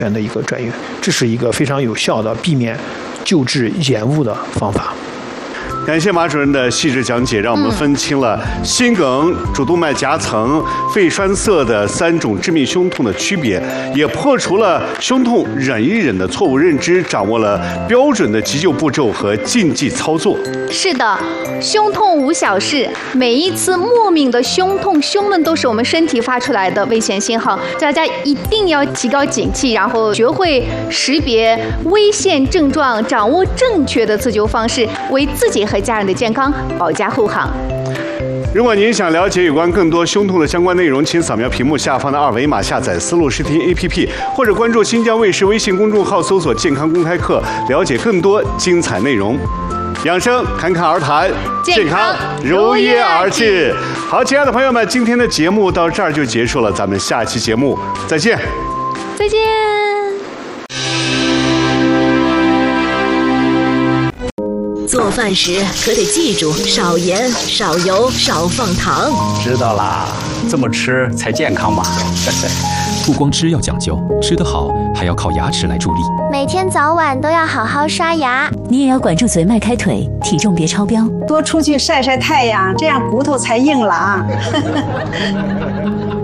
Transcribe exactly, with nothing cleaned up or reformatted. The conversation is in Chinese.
源的一个转运，这是一个非常有效的避免救治延误的方法。 感谢马主任的细致讲解，让我们分清了心梗、主动脉夹层、肺栓塞的三种致命胸痛的区别，也破除了胸痛忍一忍的错误认知，掌握了标准的急救步骤和禁忌操作。 是的，胸痛无小事，每一次莫名的胸痛、胸闷都是我们身体发出来的危险信号，大家一定要提高警惕，然后学会识别危险症状，掌握正确的自救方式，为自己和家人的健康保驾护航。 如果您想了解有关更多胸痛的相关内容，请扫描屏幕下方的二维码，下载思路视听 A P P， 或者关注新疆卫视微信公众号，搜索健康公开课，了解更多精彩内容。养生侃侃而谈，健康如约而至。好，亲爱的朋友们，今天的节目到这儿就结束了，咱们下期节目再见。 再见。 做饭时可得记住少盐、少油、少放糖。 知道啦，这么吃才健康嘛。 不光吃要讲究，吃得好还要靠牙齿来助力。 每天早晚都要好好刷牙。 你也要管住嘴、迈开腿，体重别超标。 多出去晒晒太阳，这样骨头才硬朗。